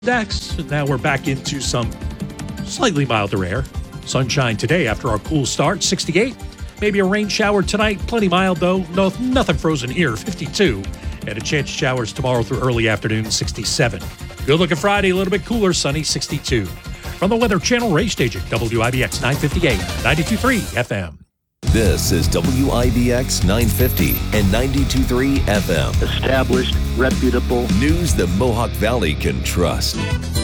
Index. Now we're back into some slightly milder air. Sunshine today after our cool start, 68. Maybe a rain shower tonight, plenty mild though. Nothing frozen here, 52. And a chance of showers tomorrow through early afternoon, 67. Good looking Friday, a little bit cooler, sunny, 62. From the Weather Channel, Ray Staging, WIBX 958, 92.3 FM. This is WIBX 950 and 92.3 FM. Established, reputable news the Mohawk Valley can trust.